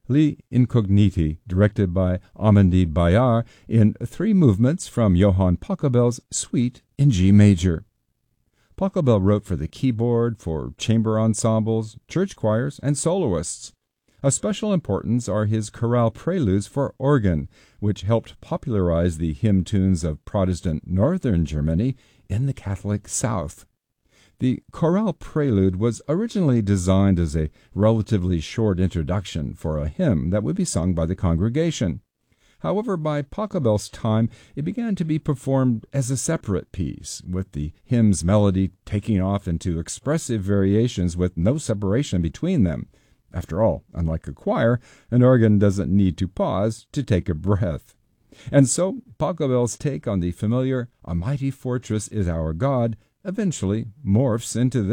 L'Incogniti, directed by Amandine Bayard, in 3 movements from Johann Pachelbel's Suite in G major. Pachelbel wrote for the keyboard, for chamber ensembles, church choirs, and soloists. Of special importance are his chorale preludes for organ, which helped popularize the hymn tunes of Protestant northern Germany in the Catholic South. The chorale prelude was originally designed as a relatively short introduction for a hymn that would be sung by the congregation. However, by Pachelbel's time, it began to be performed as a separate piece, with the hymn's melody taking off into expressive variations with no separation between them. After all, unlike a choir, an organ doesn't need to pause to take a breath. And so, Pachelbel's take on the familiar "A Mighty Fortress is Our God" eventually morphs into this.